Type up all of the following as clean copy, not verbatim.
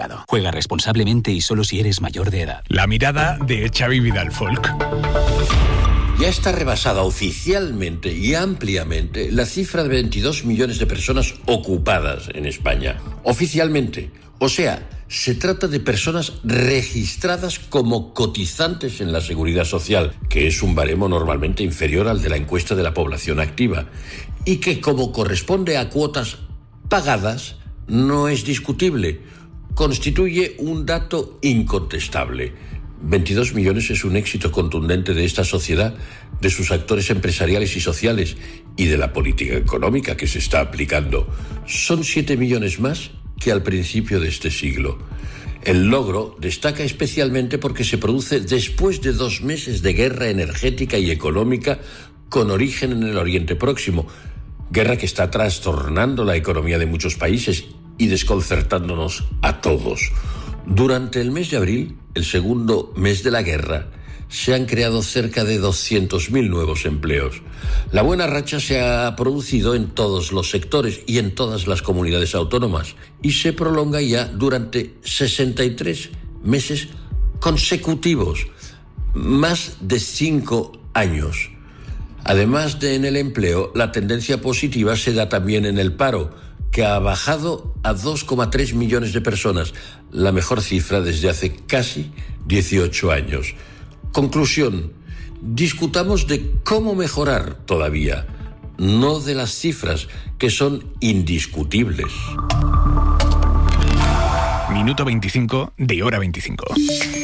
Juega responsablemente y solo si eres mayor de edad. La mirada de Xavi Vidal Folk. Ya está rebasada oficialmente y ampliamente la cifra de 22 millones de personas ocupadas en España. Oficialmente. O sea, se trata de personas registradas como cotizantes en la Seguridad Social, que es un baremo normalmente inferior al de la encuesta de la población activa, y que, como corresponde a cuotas pagadas, no es discutible. Constituye un dato incontestable. 22 millones es un éxito contundente de esta sociedad, de sus actores empresariales y sociales y de la política económica que se está aplicando. Son 7 millones más que al principio de este siglo. El logro destaca especialmente porque se produce después de 2 meses de guerra energética y económica con origen en el Oriente Próximo, guerra que está trastornando la economía de muchos países y desconcertándonos a todos. Durante el mes de abril, el segundo mes de la guerra, se han creado cerca de 200.000 nuevos empleos. La buena racha se ha producido en todos los sectores y en todas las comunidades autónomas y se prolonga ya durante 63 meses consecutivos, más de 5 años. Además de en el empleo, la tendencia positiva se da también en el paro, que ha bajado a 2,3 millones de personas, la mejor cifra desde hace casi 18 años. Conclusión, discutamos de cómo mejorar todavía, no de las cifras, que son indiscutibles. Minuto 25 de Hora 25.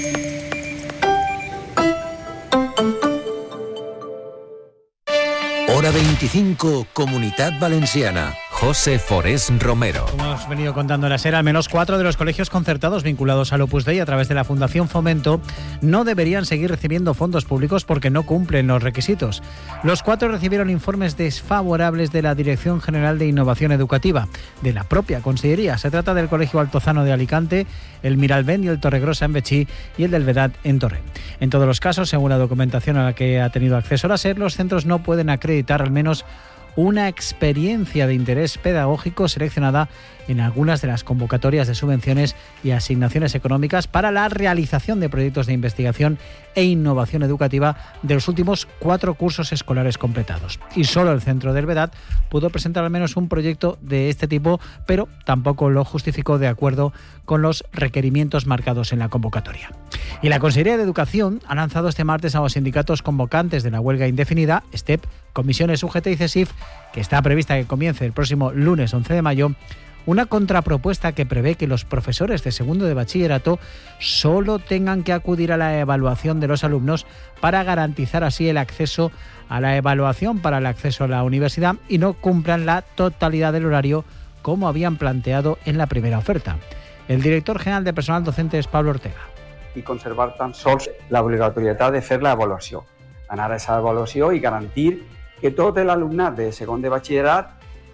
Hora 25, Comunitat Valenciana. José Forés Romero. Como hemos venido contando en la SER, al menos 4 de los colegios concertados vinculados al Opus Dei a través de la Fundación Fomento no deberían seguir recibiendo fondos públicos porque no cumplen los requisitos. Los 4 recibieron informes desfavorables de la Dirección General de Innovación Educativa, de la propia Consellería. Se trata del Colegio Altozano de Alicante, el Miralbén y el Torregrosa en Betxí y el del Vedat en Torrent. En todos los casos, según la documentación a la que ha tenido acceso la SER, los centros no pueden acreditar al menos una experiencia de interés pedagógico seleccionada en algunas de las convocatorias de subvenciones y asignaciones económicas para la realización de proyectos de investigación e innovación educativa de los últimos 4 cursos escolares completados. Y solo el centro del Vedat pudo presentar al menos un proyecto de este tipo, pero tampoco lo justificó de acuerdo con los requerimientos marcados en la convocatoria. Y la Consellería de Educación ha lanzado este martes a los sindicatos convocantes de la huelga indefinida, STEP, Comisiones UGT y CESIF, que está prevista que comience el próximo lunes 11 de mayo, una contrapropuesta que prevé que los profesores de segundo de bachillerato solo tengan que acudir a la evaluación de los alumnos para garantizar así el acceso a la evaluación para el acceso a la universidad y no cumplan la totalidad del horario como habían planteado en la primera oferta. El director general de personal docente es Pablo Ortega. I conservar tan sols l'obligatorietat de fer l'avaluació. Anar a aquesta avaluació i garantir que tot l'alumnat de segon de batxillerat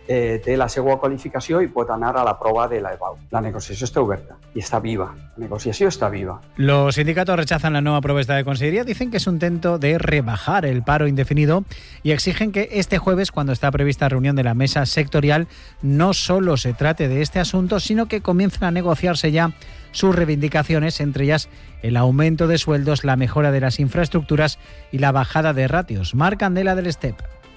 té la seva qualificació i pot anar a la prova de l'EBAU. La negociació està oberta i està viva. La negociació está viva. Los sindicatos rechazan la nueva propuesta de Consellería, dicen que es un intento de rebajar el paro indefinido y exigen que este jueves, cuando está prevista reunión de la mesa sectorial, no solo se trate de este asunto, sino que comiencen a negociarse ya sus reivindicaciones, entre ellas el aumento de sueldos, la mejora de las infraestructuras y la bajada de ratios. Marc Candela del STEP.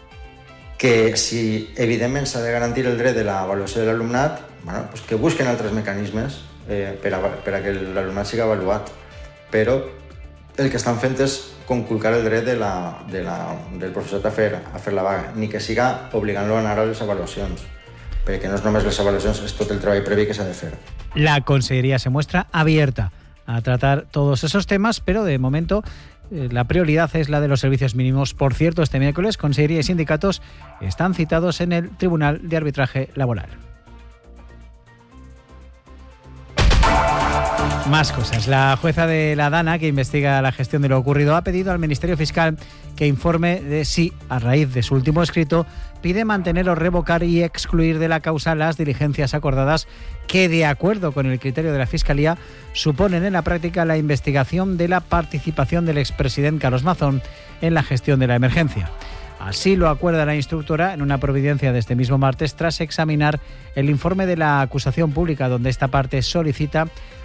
Que si evidentment s'ha de garantir el dret de l'avaluació de l'alumnat, bueno, pues que busquen altres mecanismes per a que l'alumnat sigui avaluat, però el que estan fent és conculcar el dret del professorat a fer la vaga, ni que siga obligant-lo a anar a les avaluacions, perquè no és només les avaluacions, és tot el treball previ que s'ha de fer. La Consellería se muestra abierta a tratar todos esos temas, pero de momento la prioridad es la de los servicios mínimos. Por cierto, este miércoles Consellería y sindicatos están citados en el Tribunal de Arbitraje Laboral. Más cosas. La jueza de la Dana, que investiga la gestión de lo ocurrido, ha pedido al Ministerio Fiscal que informe de si, a raíz de su último escrito, pide mantener o revocar y excluir de la causa las diligencias acordadas que, de acuerdo con el criterio de la Fiscalía, suponen en la práctica la investigación de la participación del expresidente Carlos Mazón en la gestión de la emergencia. Así lo acuerda la instructora en una providencia de este mismo martes tras examinar el informe de la acusación pública donde esta parte solicita